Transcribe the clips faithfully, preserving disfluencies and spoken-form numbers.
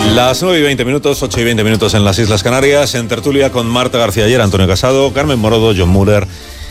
Las nueve y veinte minutos, ocho y veinte minutos en las Islas Canarias, en tertulia con Marta García Ayer, Antonio Casado, Carmen Morodo, John Muller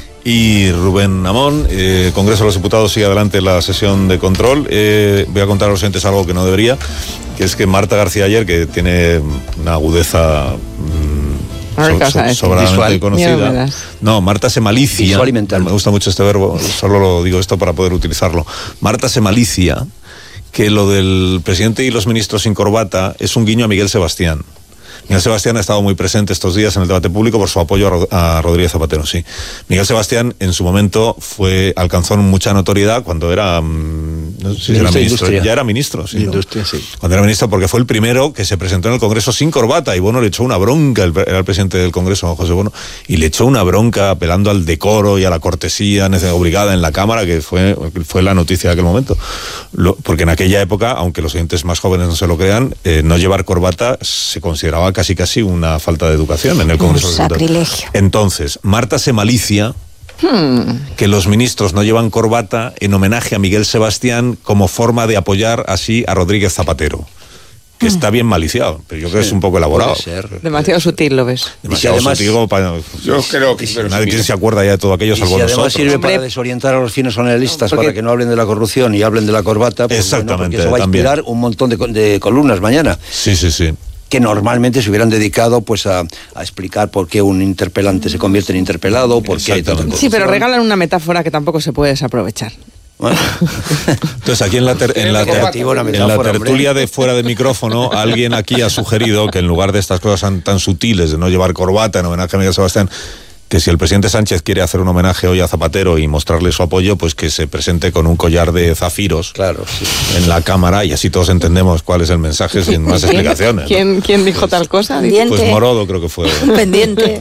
y Rubén Amón. Eh, Congreso de los Diputados sigue adelante la sesión de control. Eh, voy a contar a los oyentes algo que no debería, que es que Marta García Ayer, que tiene una agudeza mmm, so, so, sobradamente conocida. No, Marta se malicia. Me gusta mucho este verbo, solo lo digo esto para poder utilizarlo. Marta se malicia que lo del presidente y los ministros sin corbata es un guiño a Miguel Sebastián. Miguel Sebastián ha estado muy presente estos días en el debate público por su apoyo a, Rod- a Rodríguez Zapatero, sí. Miguel Sebastián en su momento fue alcanzó mucha notoriedad cuando era, no sé si era ministro, ya era ministro, sí, ¿no? Industria, sí. Cuando era ministro, porque fue el primero que se presentó en el Congreso sin corbata y Bono le echó una bronca, el, era el presidente del Congreso, José Bono, y le echó una bronca apelando al decoro y a la cortesía obligada en la Cámara, que fue, fue la noticia de aquel momento. Lo, porque en aquella época, aunque los oyentes más jóvenes no se lo crean, eh, no llevar corbata se consideraba casi casi una falta de educación en el Congreso. Un sacrilegio. Entonces, Marta se malicia hmm. que los ministros no llevan corbata en homenaje a Miguel Sebastián como forma de apoyar así a Rodríguez Zapatero. Que está bien maliciado, pero yo creo que sí, es un poco elaborado. Demasiado sutil, ¿lo ves? Demasiado además, sutil como para... Yo creo que... Nadie quien se acuerda ya de todo aquello, salvo y si además nosotros. sirve para desorientar a los finos analistas, porque... para que no hablen de la corrupción y hablen de la corbata, pues exactamente, bueno, porque eso va a inspirar también un montón de, de columnas mañana. Sí, sí, sí. Que normalmente se hubieran dedicado pues a, a explicar por qué un interpelante se convierte en interpelado, por qué hay tanta corrupción. Sí, pero regalan una metáfora que tampoco se puede desaprovechar. Bueno. Entonces aquí en la, ter, en la, ter, en la tertulia de fuera de micrófono alguien aquí ha sugerido que en lugar de estas cosas tan, tan sutiles de no llevar corbata en homenaje a Miguel Sebastián, que si el presidente Sánchez quiere hacer un homenaje hoy a Zapatero y mostrarle su apoyo, pues que se presente con un collar de zafiros, claro, sí, en la Cámara, y así todos entendemos cuál es el mensaje sin más explicaciones. ¿Quién, ¿no? ¿quién dijo tal cosa? Pendiente. Pues Morodo creo que fue. Pendiente.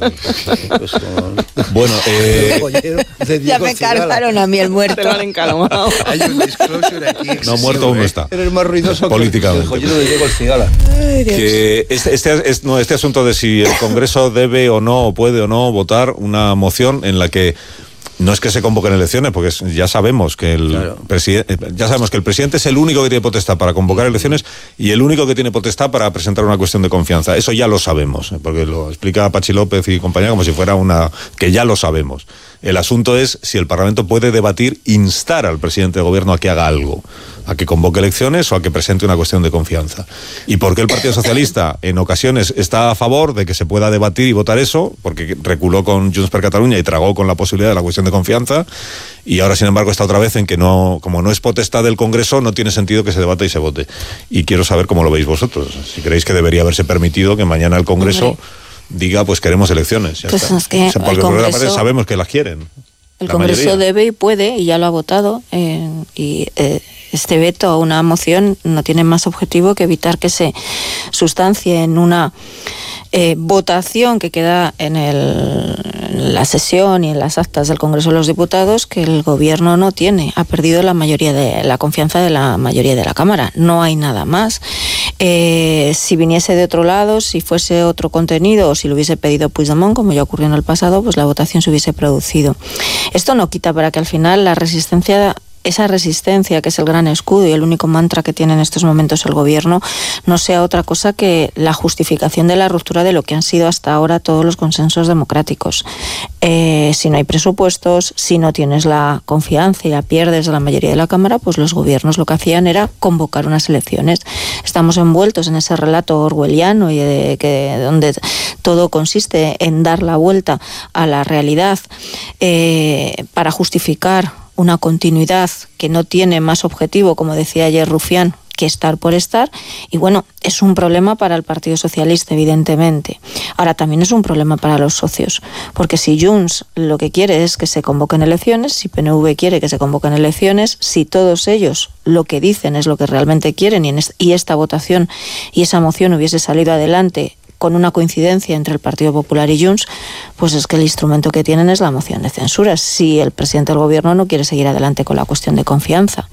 Bueno, eh... ya me cargaron a mí el muerto. Te lo han encalomado. Hay un disclosure aquí. No, muerto aún no está. Eres más ruidoso políticamente. que el joyero de Diego El Cigala. Que este, este, este, no, este asunto de si el Congreso debe o no, o puede o no votar una moción en la que no es que se convoquen elecciones, porque ya sabemos que el claro. presidente, ya sabemos que el presidente es el único que tiene potestad para convocar elecciones y el único que tiene potestad para presentar una cuestión de confianza. Eso ya lo sabemos, porque lo explica Pachi López y compañía como si fuera una que ya lo sabemos. El asunto es si el Parlamento puede debatir, instar al presidente de gobierno a que haga algo, a que convoque elecciones o a que presente una cuestión de confianza. ¿Y por qué el Partido Socialista en ocasiones está a favor de que se pueda debatir y votar eso? Porque reculó con Junts per Catalunya y tragó con la posibilidad de la cuestión de confianza, y ahora sin embargo está otra vez en que no, como no es potestad del Congreso, no tiene sentido que se debata y se vote. Y quiero saber cómo lo veis vosotros, si creéis que debería haberse permitido que mañana el Congreso Hombre. diga pues queremos elecciones. Ya pues está. Es que o sea, porque el Congreso... parte sabemos que las quieren. El Congreso mayoría. debe y puede, y ya lo ha votado, eh, y eh, este veto a una moción no tiene más objetivo que evitar que se sustancie en una eh, votación que queda en, el, en la sesión y en las actas del Congreso de los Diputados, que el Gobierno no tiene, ha perdido la mayoría de la confianza de la mayoría de la Cámara. No hay nada más. Eh, si viniese de otro lado, si fuese otro contenido o si lo hubiese pedido Puigdemont, como ya ocurrió en el pasado, pues la votación se hubiese producido. Esto no quita para que al final la resistencia, esa resistencia que es el gran escudo y el único mantra que tiene en estos momentos el Gobierno, no sea otra cosa que la justificación de la ruptura de lo que han sido hasta ahora todos los consensos democráticos. Eh, si no hay presupuestos, si no tienes la confianza y la pierdes de la mayoría de la Cámara, pues los gobiernos lo que hacían era convocar unas elecciones. Estamos envueltos en ese relato orwelliano y de que donde todo consiste en dar la vuelta a la realidad eh, para justificar una continuidad que no tiene más objetivo, como decía ayer Rufián, que estar por estar. Y bueno, es un problema para el Partido Socialista, evidentemente. Ahora también es un problema para los socios, porque si Junts lo que quiere es que se convoquen elecciones, si P N V quiere que se convoquen elecciones, si todos ellos lo que dicen es lo que realmente quieren y esta votación y esa moción hubiese salido adelante con una coincidencia entre el Partido Popular y Junts, pues es que el instrumento que tienen es la moción de censura, si el presidente del Gobierno no quiere seguir adelante con la cuestión de confianza.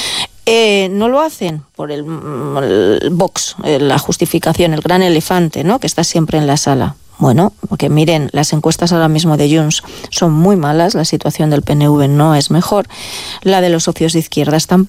Eh, no lo hacen por el, el Vox, la justificación, el gran elefante, ¿no?, que está siempre en la sala. Bueno, porque miren, las encuestas ahora mismo de Junts son muy malas, la situación del P N V no es mejor, la de los socios de izquierdas tampoco.